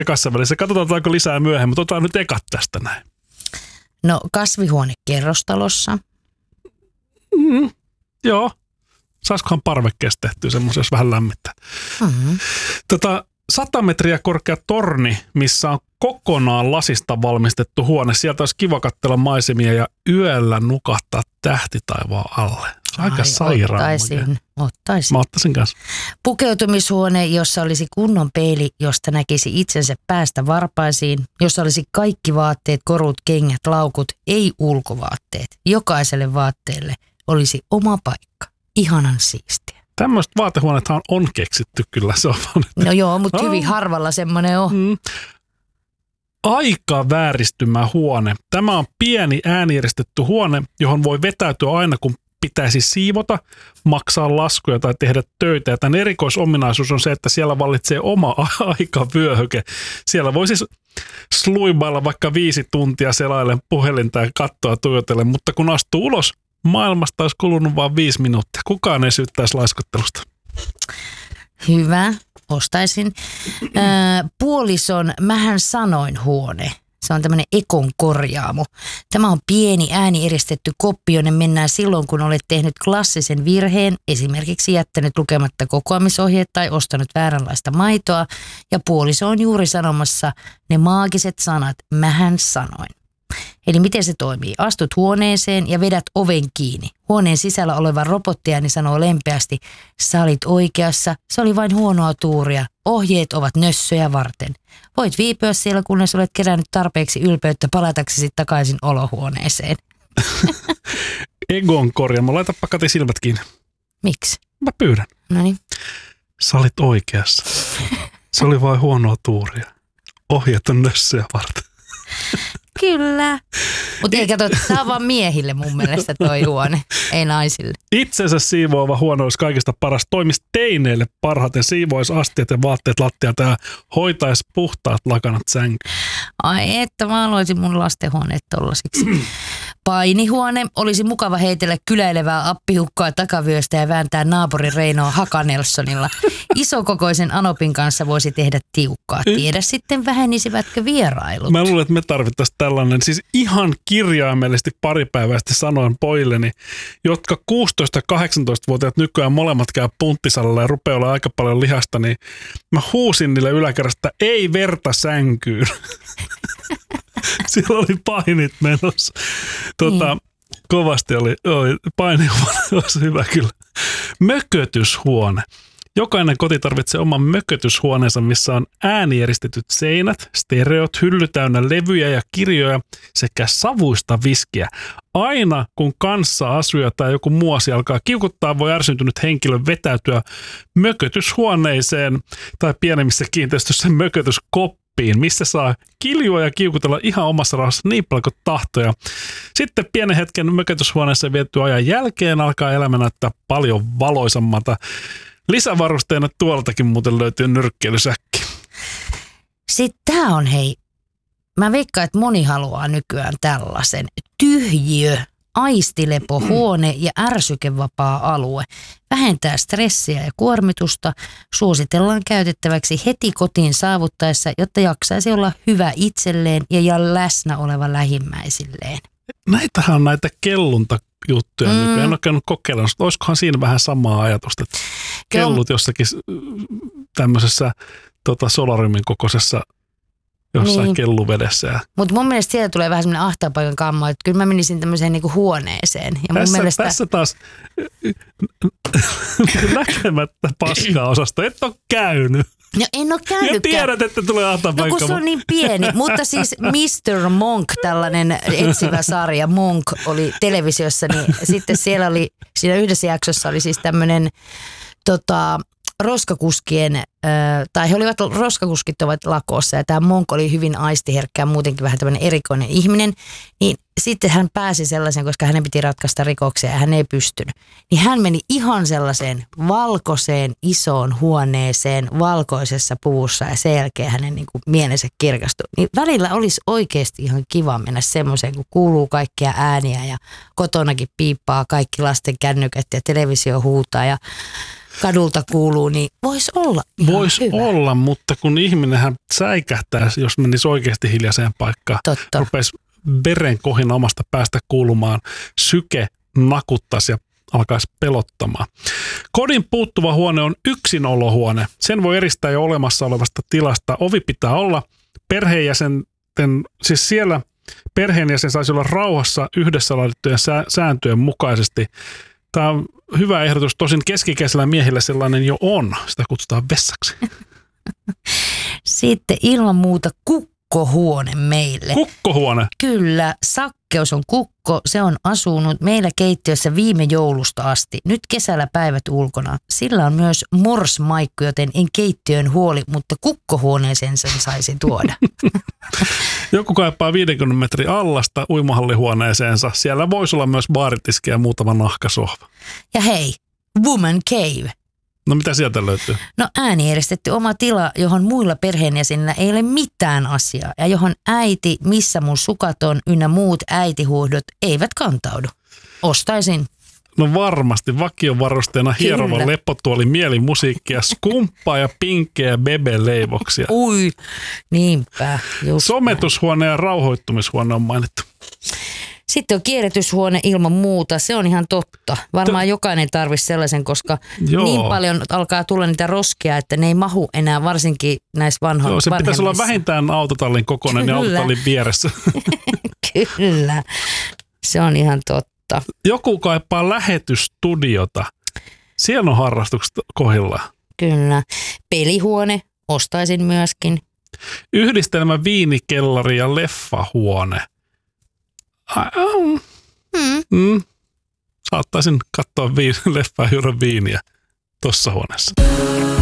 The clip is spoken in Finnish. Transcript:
ekassa välissä. Katsotaan, onko lisää myöhemmin, mutta otetaan nyt ekat tästä näin. No kasvihuone kerrostalossa. Joo. Saisikohan parvekkeesta tehtyä semmoisen, jos vähän lämmittää. 100 metriä korkea torni, missä on kokonaan lasista valmistettu huone. Sieltä olisi kiva katsella maisemia ja yöllä nukahtaa tähtitaivaan alle. Se on aika sairaan. Ottaisin. Mä ottaisin kanssa. Pukeutumishuone, jossa olisi kunnon peili, josta näkisi itsensä päästä varpaisiin, jossa olisi kaikki vaatteet, korut, kengät, laukut, ei ulkovaatteet. Jokaiselle vaatteelle olisi oma paikka. Ihanan siistiä. Tämmöiset vaatehuoneethan on keksitty kyllä. Se on no joo, mutta hyvin harvalla semmoinen on. Aika vääristymä huone. Tämä on pieni äänieristetty huone, johon voi vetäytyä aina, kun pitäisi siivota, maksaa laskuja tai tehdä töitä. Ja tämän erikoisominaisuus on se, että siellä vallitsee oma aikavyöhyke. Siellä voi siis sluibailla vaikka 5 tuntia selailen puhelinta ja kattoa tuijotellen, mutta kun astuu ulos, maailmasta olisi kulunut vain 5 minuuttia. Kukaan ei syyttäisi laiskottelusta. Hyvä, ostaisin. Puolison mähän sanoin huone. Se on tämmöinen Ekon korjaamo. Tämä on pieni äänieristetty koppi, jonne mennään silloin, kun olet tehnyt klassisen virheen, esimerkiksi jättänyt lukematta kokoamisohjeet tai ostanut vääränlaista maitoa, ja puoliso on juuri sanomassa ne maagiset sanat, mähän sanoin. Eli miten se toimii? Astut huoneeseen ja vedät oven kiinni. Huoneen sisällä oleva robottijani sanoo lempeästi, sä olit oikeassa, se oli vain huonoa tuuria. Ohjeet ovat nössöjä varten. Voit viipyä siellä, kunnes olet kerännyt tarpeeksi ylpeyttä palataksesi takaisin olohuoneeseen. Egon korjaamo. Laitapa Kati silmät kiinni. Miksi? Mä pyydän. Noniin. Sä olit oikeassa. Se oli vain huonoa tuuria. Ohjeet on nössöjä varten. Kyllä. Mutta ei kato, tämä on vaan miehille mun mielestä toi huone, ei naisille. Itsensä siivoava huone olisi kaikista paras. Toimisi teineille parhaiten, siivoisi astiat ja vaatteet lattialta ja hoitaisi puhtaat lakanat sänkyyn. Ai että mä aloitin mun lastenhuoneet tollasiksi. Painihuone olisi mukava heitellä kyläilevää appihukkaa takavyöstä ja vääntää naapurin Reinoa Hakanelsonilla. Isokokoisen Anopin kanssa voisi tehdä tiukkaa. Tiedä sitten vähenisivätkö vierailut. Mä luulen, että me tarvittaisiin tällainen, siis ihan kirjaimellisesti pari päivää sitten sanoin pojilleni, jotka 16-18-vuotiaat nykyään molemmat käy punttisalilla ja rupeaa olla aika paljon lihasta, niin mä huusin niille yläkerrasta, ei verta sänkyyn. Siellä oli painit menossa. Kovasti oli painihuone, olisi hyvä kyllä. Mökötyshuone. Jokainen koti tarvitsee oman mökötyshuoneensa, missä on äänieristetyt seinät, stereot, hylly täynnä levyjä ja kirjoja sekä savuista viskiä. Aina kun kanssaasuja tai joku muu asia alkaa kiukuttaa, voi ärsyntynyt henkilö vetäytyä mökötyshuoneeseen tai pienemmissä kiinteistöissä mökötyskoppiin, missä saa kiljua ja kiukutella ihan omassa rauhassa niin paljon kuin tahtoja. Sitten pienen hetken mökötyshuoneessa vietty ajan jälkeen alkaa elämä näyttää paljon valoisammalta. Lisävarusteena tuoltakin muuten löytyy nyrkkeilysäkki. Sitten tää on mä veikkaan, että moni haluaa nykyään tällaisen. Tyhjiö, aistilepohuone ja ärsykevapaa alue. Vähentää stressiä ja kuormitusta. Suositellaan käytettäväksi heti kotiin saavuttaessa, jotta jaksaisi olla hyvä itselleen ja läsnä oleva lähimmäisilleen. Näitähän on näitä kelluntajuttuja nykyään. En ole käynyt kokeilemaan. Olisikohan siinä vähän samaa ajatusta, että kellut jossakin tämmöisessä solariumin kokoisessa jossain kelluvedessä. Mutta mun mielestä siellä tulee vähän semmoinen ahtapaikan kammo, että kyllä mä menisin tämmöiseen niinku huoneeseen. Ja tässä taas näkemättä paskaa osasta. Et ole käynyt. No en ole käynytkään. Ja tiedät, että tulee ahtapaikka. No kun se on niin pieni. Mutta siis Mr. Monk, tällainen etsivä sarja, Monk oli televisiossa, niin sitten siellä oli, siinä yhdessä jaksossa oli siis tämmöinen roskakuskien, tai roskakuskit ovat lakossa ja tämä Monk oli hyvin aistiherkkä ja muutenkin vähän tämmöinen erikoinen ihminen, niin sitten hän pääsi sellaisen, koska hänen piti ratkaista rikoksia ja hän ei pystynyt. Niin hän meni ihan sellaiseen valkoiseen isoon huoneeseen valkoisessa puvussa ja sen jälkeen hänen niin kuin mielensä kirkastui. Niin välillä olisi oikeasti ihan kiva mennä semmoiseen, kun kuuluu kaikkia ääniä ja kotonakin piippaa kaikki lasten kännykät ja televisio huutaa ja kadulta kuuluu, niin voisi olla ihan Voisi hyvä. olla, mutta kun ihminenhän säikähtää, jos menisi oikeasti hiljaiseen paikkaan, Totta. rupesi verenkohina omasta päästä kuulumaan, syke nakuttaisi ja alkaisi pelottamaan. Kodin puuttuva huone on yksinolohuone. Sen voi eristää jo olemassa olevasta tilasta. Ovi pitää olla perheenjäsenten, siis siellä perheenjäsen saisi olla rauhassa yhdessä laadittujen sääntöjen mukaisesti. Tämä on hyvä ehdotus. Tosin keskikäisellä miehillä sellainen jo on. Sitä kutsutaan vessaksi. Sitten ilman muuta kukkohuone meille. Kukkohuone. Kyllä, Sakkeus on kukko. Se on asunut meillä keittiössä viime joulusta asti. Nyt kesällä päivät ulkona. Sillä on myös morsmaikku, joten en keittiön huoli, mutta kukkohuoneeseen sen saisi tuoda. Joku kaipaa 50 metrin allasta uimahallihuoneeseensa. Siellä voisi olla myös baaritiski ja muutama nahkasohva. Ja hei, Woman Cave. No mitä sieltä löytyy? No äänieristetty oma tila, johon muilla perheenjäsenillä ei ole mitään asiaa ja johon äiti, missä mun sukat on, ynnä muut äitihuuhdot eivät kantaudu. Ostaisin. No varmasti vakiovarusteena hierova Kyllä. leppotuoli, mielimusiikkia, skumppaa ja pinkkejä bebe-leivoksia. Ui, niinpä. Just Sometushuone ja rauhoittumishuone on mainittu. Sitten on kierrätyshuone ilman muuta, se on ihan totta. Varmaan jokainen tarvitsisi sellaisen, koska Joo. niin paljon alkaa tulla niitä roskia, että ne ei mahu enää varsinkin näissä Joo, se pitäisi olla vanhemmissa. vähintään autotallin kokoinen ja Kyllä. autotallin vieressä. Kyllä, se on ihan totta. Joku kaipaa lähetysstudiota. Siellä on harrastukset kohdillaan. Kyllä. Pelihuone, ostaisin myöskin. Yhdistelmä viinikellari ja leffahuone. Saattaisin katsoa leffaa ja juoda viiniä tuossa huoneessa.